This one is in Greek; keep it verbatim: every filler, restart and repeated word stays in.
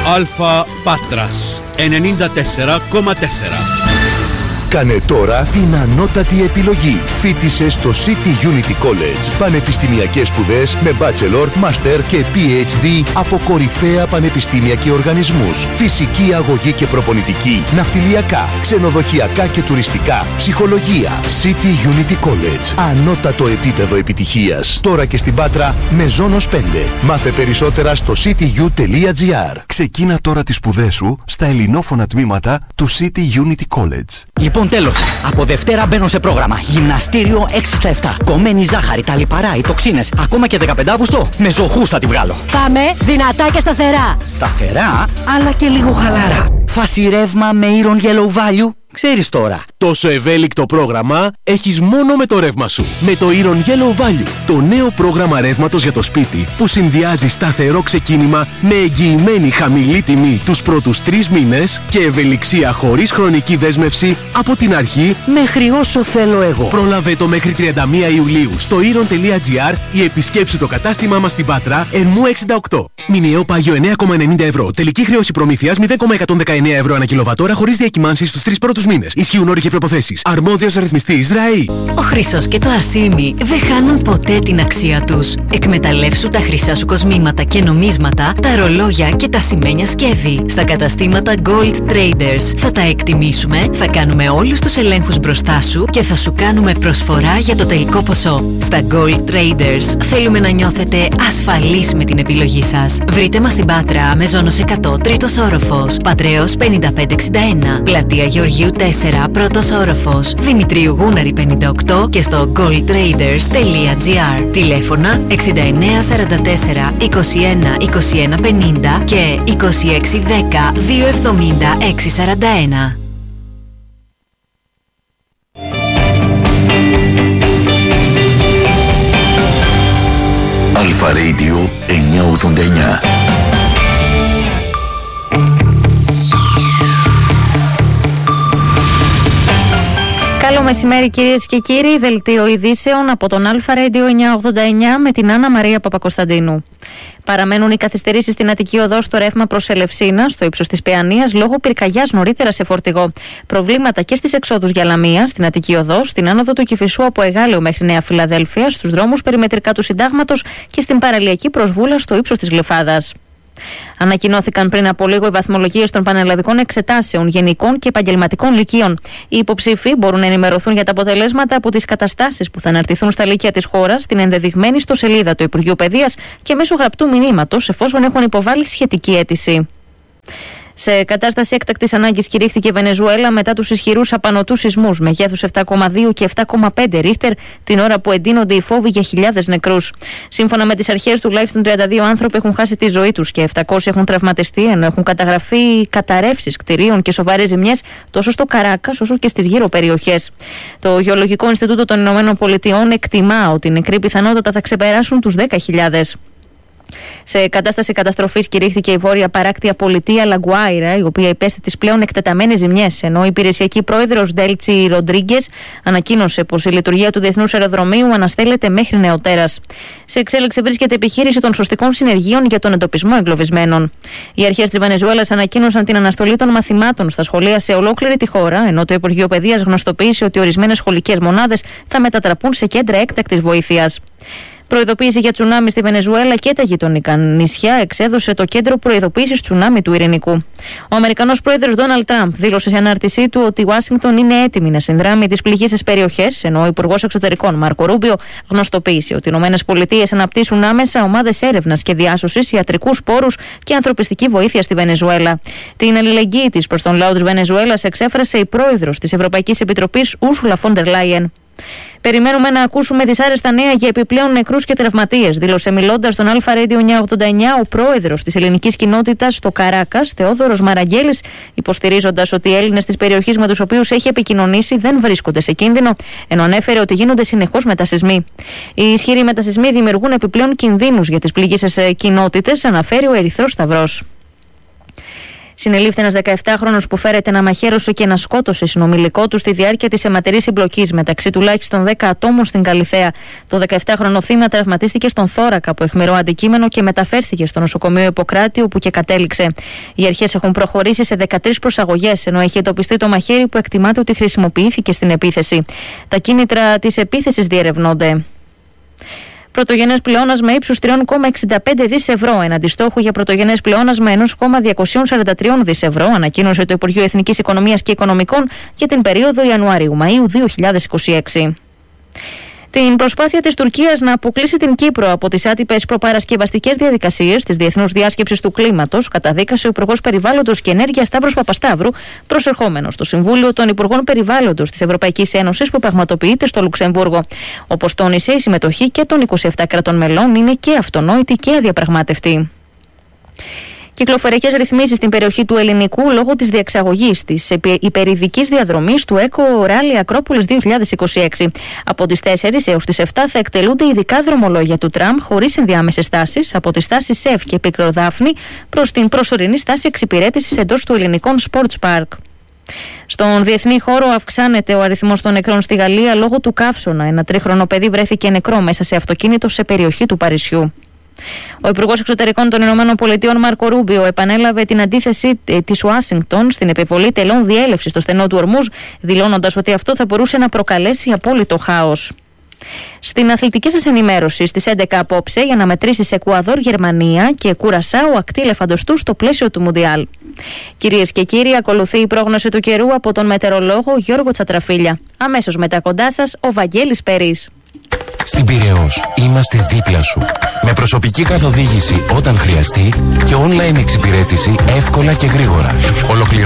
Αλφα Πάτρας ενενήντα τέσσερα κόμμα τέσσερα. Κάνε τώρα την ανώτατη επιλογή. Φοίτησε στο City Unity College. Πανεπιστημιακές σπουδές με Bachelor, Master και πι έιτς ντι από κορυφαία πανεπιστήμια και οργανισμούς. Φυσική αγωγή και προπονητική, ναυτιλιακά, ξενοδοχειακά και τουριστικά, ψυχολογία. City Unity College. Ανώτατο επίπεδο επιτυχίας. Τώρα και στην Πάτρα με Ζώνος πέντε. Μάθε περισσότερα στο cityU τελεία gr. Ξεκίνα τώρα τις σπουδές σου στα ελληνόφωνα τμήματα του City Unity College. Λοιπόν, τέλος. Από Δευτέρα μπαίνω σε πρόγραμμα. Γυμναστήριο έξι στα επτά. Κομμένη ζάχαρη, τα λιπαρά, οι τοξίνες. Ακόμα και δεκαπέντε Αυγούστου. Με ζωχούς θα τη βγάλω. Πάμε δυνατά και σταθερά. Σταθερά, αλλά και λίγο χαλαρά. Φάση ρεύμα με Iron Yellow Value. Ξέρεις τώρα. Τόσο ευέλικτο πρόγραμμα έχεις μόνο με το ρεύμα σου. Με το Iron Yellow Value. Το νέο πρόγραμμα ρεύματος για το σπίτι που συνδυάζει σταθερό ξεκίνημα με εγγυημένη χαμηλή τιμή τους πρώτους τρεις μήνες και ευελιξία χωρίς χρονική δέσμευση από την αρχή μέχρι όσο θέλω εγώ. Πρόλαβε το μέχρι τριάντα μία Ιουλίου στο iron τελεία gr ή επισκέψου το κατάστημά μας στην Πάτρα Ερμού εξήντα οκτώ. Μηνιαίο πάγιο εννέα κόμμα ενενήντα ευρώ. Τελική χρέωση προμήθειας μηδέν κόμμα εκατόν δεκαεννέα ευρώ ανά κιλοβατόρα χωρίς διακυμάνσεις στους τρεις πρώτους μήνες. Ισχύουν όροι και προϋποθέσεις. Αρμόδιος ρυθμιστής ΡΑΗ. Ο χρυσός και το ασίμι δεν χάνουν ποτέ την αξία τους. Εκμεταλλεύσου τα χρυσά σου κοσμήματα και νομίσματα, τα ρολόγια και τα σημαίνια σκεύη. Στα καταστήματα Gold Traders θα τα εκτιμήσουμε, θα κάνουμε όλους τους ελέγχους μπροστά σου και θα σου κάνουμε προσφορά για το τελικό ποσό. Στα Gold Traders θέλουμε να νιώθετε ασφαλείς με την επιλογή σας. Βρείτε μας στην Πάτρα με Ζώνος εκατό, τρίτος όροφος, Πατρέως πενήντα πέντε εξήντα ένα, Πλατεία Γεωργίου τέσσερα, πρώτος όροφος, Δημητρίου Γούναρη πενήντα οκτώ και στο gold traders τελεία gr. Τηλέφωνα εξήντα εννέα σαράντα τέσσερα είκοσι ένα είκοσι ένα πενήντα και είκοσι έξι δέκα δύο εβδομήντα έξι σαράντα ένα. Αλφα Radio εννιακόσια ογδόντα εννιά. Καλό μεσημέρι κυρίες και κύριοι, δελτίο ειδήσεων από τον Αλφα Radio εννιακόσια ογδόντα εννιά με την Άννα Μαρία Παπακοσταντίνου. Παραμένουν οι καθυστερήσεις στην Αττική Οδό στο ρεύμα προς Ελευσίνα, στο ύψος της Παιανίας, λόγω πυρκαγιάς νωρίτερα σε φορτηγό. Προβλήματα και στις εξόδους για Λαμία, στην Αττική Οδό, στην άνοδο του Κηφισού από Εγάλεο μέχρι Νέα Φιλαδέλφεια, στους δρόμους περιμετρικά του Συντάγματος και στην παραλιακή προσβούλα στο ύψος της Γλυφάδας. Ανακοινώθηκαν πριν από λίγο οι βαθμολογίες των πανελλαδικών εξετάσεων γενικών και επαγγελματικών λυκείων. Οι υποψήφοι μπορούν να ενημερωθούν για τα αποτελέσματα από τις καταστάσεις που θα αναρτηθούν στα λύκεια της χώρας, στην ενδεδειγμένη ιστοσελίδα του Υπουργείου Παιδείας και μέσω γραπτού μηνύματος, εφόσον έχουν υποβάλει σχετική αίτηση. Σε κατάσταση έκτακτης ανάγκης κηρύχθηκε η Βενεζουέλα μετά τους ισχυρούς απανωτούς σεισμούς μεγέθους επτά κόμμα δύο και επτά κόμμα πέντε ρίχτερ, την ώρα που εντείνονται οι φόβοι για χιλιάδες νεκρούς. Σύμφωνα με τις αρχές, τουλάχιστον τριάντα δύο άνθρωποι έχουν χάσει τη ζωή τους και επτακόσιοι έχουν τραυματιστεί, ενώ έχουν καταγραφεί καταρρεύσεις κτηρίων και σοβαρές ζημιές τόσο στο Καράκας όσο και στις γύρω περιοχές. Το Γεωλογικό Ινστιτούτο των Ηνωμένων Πολιτειών εκτιμά ότι οι νεκροί πιθανότατα θα ξεπεράσουν τους δέκα χιλιάδες. Σε κατάσταση καταστροφής κηρύχθηκε η βόρεια παράκτια πολιτεία Λαγκουάιρα, η οποία υπέστη τις πλέον εκτεταμένες ζημιές, ενώ η υπηρεσιακή πρόεδρος Ντέλτσι Ροντρίγκες ανακοίνωσε πως η λειτουργία του Διεθνούς Αεροδρομίου αναστέλλεται μέχρι νεοτέρας. Σε εξέλιξη βρίσκεται επιχείρηση των σωστικών συνεργείων για τον εντοπισμό εγκλωβισμένων. Οι αρχές της Βενεζουέλας ανακοίνωσαν την αναστολή των μαθημάτων στα σχολεία σε ολόκληρη τη χώρα, ενώ το Υπουργείο Παιδείας γνωστοποίησε ότι ορισμένες σχολικές μονάδες θα μετατραπούν σε κέντρα έκτακτης βοήθειας. Προειδοποίηση για τσουνάμι στη Βενεζουέλα και τα γειτονικά νησιά εξέδωσε το Κέντρο Προειδοποίησης Τσουνάμι του Ειρηνικού. Ο Αμερικανός πρόεδρος Ντόναλντ Τραμπ δήλωσε σε ανάρτησή του ότι η Ουάσιγκτον είναι έτοιμη να συνδράμει τις πληγήσεις περιοχές, ενώ ο Υπουργός Εξωτερικών Μάρκο Ρούμπιο γνωστοποίησε ότι οι ΗΠΑ αναπτύσσουν άμεσα ομάδες έρευνας και διάσωσης, ιατρικούς πόρους και ανθρωπιστική βοήθεια στη Βενεζουέλα. Την αλληλεγγύη της προς τον λαό της Βενεζουέλας εξέφρασε η πρόεδρος της Ευρωπαϊκής Επιτροπής Ούρσουλα φον ντερ Λάιεν. Περιμένουμε να ακούσουμε δυσάρεστα νέα για επιπλέον νεκρούς και τραυματίες, δήλωσε μιλώντας στον Αλφα Radio εννιακόσια ογδόντα εννιά ο πρόεδρος της ελληνικής κοινότητας στο Καράκας, Θεόδωρος Μαραγγέλης, υποστηρίζοντας ότι οι Έλληνες της περιοχής με τους οποίους έχει επικοινωνήσει δεν βρίσκονται σε κίνδυνο, ενώ ανέφερε ότι γίνονται συνεχώς μετασυσμοί. Οι ισχυροί μετασυσμοί δημιουργούν επιπλέον κινδύνους για τις πληγήσεις κοινότητες, αναφέρει ο Ερυθρός Σταυρός. Συνελήφθη ένας δεκαεπτάχρονος που φέρεται να μαχαίρωσε και να σκότωσε συνομιλικό του στη διάρκεια της αιματερής συμπλοκής μεταξύ τουλάχιστον δέκα ατόμων στην Καλιθέα. Το δεκαεπτάχρονο θύμα τραυματίστηκε στον θώρακα από αιχμηρό αντικείμενο και μεταφέρθηκε στο νοσοκομείο Ιπποκράτη, όπου και κατέληξε. Οι αρχές έχουν προχωρήσει σε δεκατρείς προσαγωγές, ενώ έχει εντοπιστεί το μαχαίρι που εκτιμάται ότι χρησιμοποιήθηκε στην επίθεση. Τα κίνητρα της επίθεσης διερευνώνται. Πρωτογενές πλεόνασμα ύψους τρία κόμμα εξήντα πέντε δις ευρώ εναντί στόχου για πρωτογενές πλεόνασμα ένα κόμμα διακόσια σαράντα τρία δις ευρώ, ανακοίνωσε το Υπουργείο Εθνικής Οικονομίας και Οικονομικών για την περίοδο Ιανουαρίου-Μαΐου δύο χιλιάδες είκοσι έξι. Την προσπάθεια της Τουρκίας να αποκλείσει την Κύπρο από τις άτυπες προπαρασκευαστικές διαδικασίες της Διεθνούς Διάσκεψης του Κλίματος καταδίκασε ο Υπουργός Περιβάλλοντος και Ενέργειας Σταύρος Παπασταύρου, προσερχόμενος στο Συμβούλιο των Υπουργών Περιβάλλοντος της Ευρωπαϊκής Ένωσης που πραγματοποιείται στο Λουξεμβούργο. Όπως τόνισε, η συμμετοχή και των είκοσι επτά κρατών μελών είναι και αυτονόητη και αδιαπραγμάτευτη. Κυκλοφοριακές ρυθμίσεις στην περιοχή του Ελληνικού λόγω της διεξαγωγής της υπερηδικής διαδρομής του Eco Rally Ακρόπολης δύο χιλιάδες είκοσι έξι. Από τις τέσσερις έως τις επτά θα εκτελούνται ειδικά δρομολόγια του τραμ χωρίς ενδιάμεσες στάσεις από τη στάση ΣΕΒ και Πικροδάφνη προς την προσωρινή στάση εξυπηρέτησης εντός του Ελληνικών Sports Park. Στον διεθνή χώρο αυξάνεται ο αριθμός των νεκρών στη Γαλλία λόγω του καύσωνα. Ένα τρίχρονο παιδί βρέθηκε νεκρό μέσα σε αυτοκίνητο σε περιοχή του Παρισιού. Ο Υπουργός Εξωτερικών των Ηνωμένων Πολιτειών Μάρκο Ρούμπιο επανέλαβε την αντίθεση της Ουάσιγκτον στην επιβολή τελών διέλευσης στο στενό του Ορμούζ, δηλώνοντας ότι αυτό θα μπορούσε να προκαλέσει απόλυτο χάος. Στην αθλητική σας ενημέρωση στις έντεκα απόψε, για να μετρήσεις Εκουαδόρ, Γερμανία και Κουρασάου ακτή ελεφαντοστού στο πλαίσιο του Μουντιάλ. Κυρίες και κύριοι, ακολουθεί η πρόγνωση του καιρού από τον μετεωρολόγο Γιώργο Τσατραφίλια. Αμέσως μετά κοντά σας ο Βαγγέλης Περής. Στην Πειραιώς είμαστε δίπλα σου. Με προσωπική καθοδήγηση όταν χρειαστεί και online εξυπηρέτηση εύκολα και γρήγορα. Ολοκληρωμένη